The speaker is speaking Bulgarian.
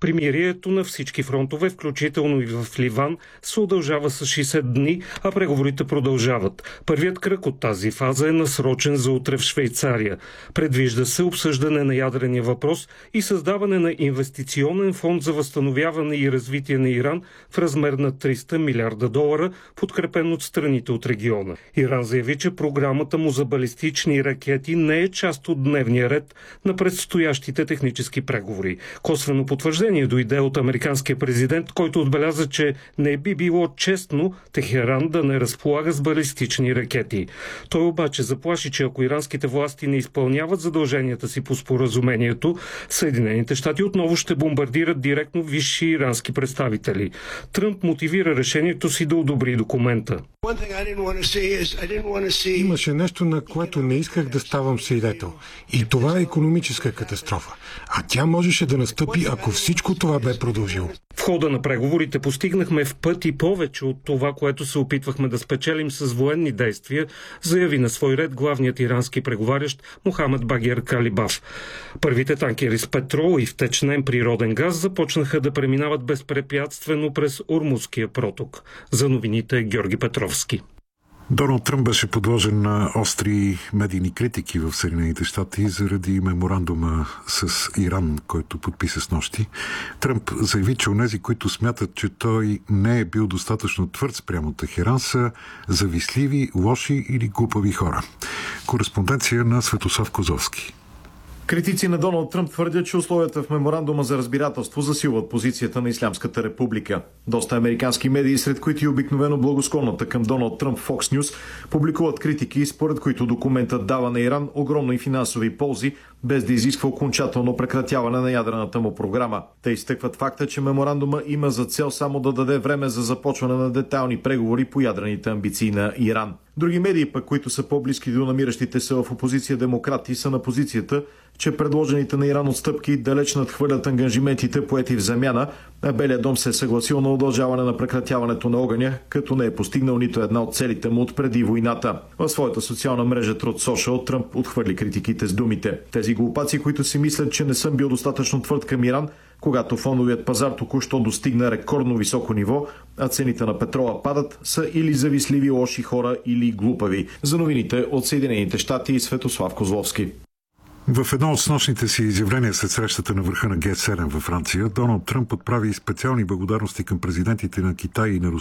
Примирието на всички фронтове, включително и в Ливан, се удължава с 60 дни, а преговорите продължават. Първият кръг от тази фаза е насрочен за утре в Швейцария. Предвижда се обсъждане на ядрения въпрос и създаване на инвестиционен фонд за възстановяване и развитие на Иран в размер на $300 милиарда, подкрепен от страните от региона. Иран заяви, че програмата му за балистични ракети не е част от дневния ред на предстоящите технически преговори. Косвено потвърждение дойде от американския президент, който отбеляза, че не би било честно Техеран да не разполага с балистични ракети. Той обаче заплаши, че ако иранските власти не изпълняват задълженията си по споразумението, Съединените щати отново ще бомбардират директно висши ирански представители. Тръмп мотивира решението си да одобри документа. Имаше нещо, на което не исках да ставам свидетел. И това е икономическа катастрофа. А тя можеше да настъпи, ако всичко това бе продължило. В хода на преговорите постигнахме в пъти повече от това, което се опитвахме да спечелим с военни действия, заяви на свой ред главният ирански преговарящ Мохамед Багер Калибаф. Първите танкери с петрол и втечнен природен газ започнаха да преминават безпрепятствено през Ормузския проток. За новините Георги Петровски. Доналд Тръмп беше подложен на остри медийни критики в Съединените щати заради меморандума с Иран, който подписа снощи. Тръмп заяви, че онези, които смятат, че той не е бил достатъчно твърд спрямо Техеран, са завистливи, лоши или глупави хора. Кореспонденция на Светослав Козовски. Критици на Доналд Тръмп твърдят, че условията в меморандума за разбирателство засилват позицията на Ислямската република. Доста американски медии, сред които и обикновено благосклонната към Доналд Тръмп Fox News, публикуват критики, според които документът дава на Иран огромни финансови ползи, без да изисква окончателно прекратяване на ядрената му програма. Те изтъкват факта, че меморандума има за цел само да даде време за започване на детайлни преговори по ядрените амбиции на Иран. Други медии пък, които са по-близки до намиращите се в опозиция демократи, са на позицията, че предложените на Иран отстъпки далеч надхвърлят ангажиментите поети в замяна, а Белият дом се е съгласил на удължаване на прекратяването на огъня, като не е постигнал нито една от целите му от преди войната. В своята социална мрежа Truth Social Тръмп отхвърли критиките с думите: тези глупаци, които си мислят, че не съм бил достатъчно твърд към Иран, когато фондовият пазар току-що достигна рекордно високо ниво, а цените на петрола падат, са или завистливи лоши хора, или глупави. За новините от Съединените щати, Светослав Козловски. В едно от снощните си изявления след срещата на върха на Г7 във Франция, Доналд Тръмп отправи специални благодарности към президентите на Китай и на Русия